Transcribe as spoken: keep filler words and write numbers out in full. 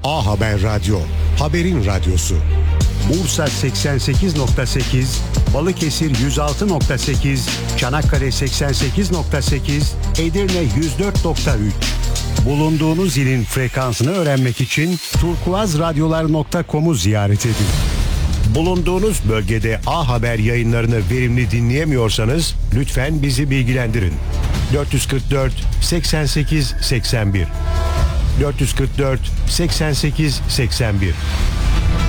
A Haber Radyo, haberin radyosu. Bursa seksen sekiz nokta sekiz, Balıkesir yüz altı nokta sekiz, Çanakkale seksen sekiz nokta sekiz, Edirne yüz dört nokta üç. Bulunduğunuz ilin frekansını öğrenmek için turkuazradyolar nokta com'u ziyaret edin. Bulunduğunuz bölgede A Haber yayınlarını verimli dinleyemiyorsanız lütfen bizi bilgilendirin. dört yüz kırk dört seksen sekiz seksen bir dört yüz kırk dört seksen sekiz seksen bir